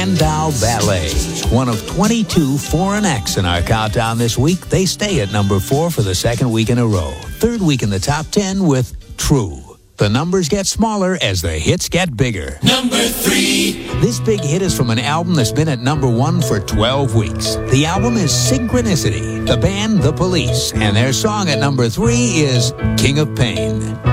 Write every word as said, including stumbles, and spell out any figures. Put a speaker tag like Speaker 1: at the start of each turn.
Speaker 1: Spandau Ballet, one of twenty-two foreign acts in our countdown this week. They stay at number four for the second week in a row. Third week in the top ten with True. The numbers get smaller as the hits get bigger.
Speaker 2: Number three.
Speaker 1: This big hit is from an album that's been at number one for twelve weeks. The album is Synchronicity, the band The Police, and their song at number three is King of Pain.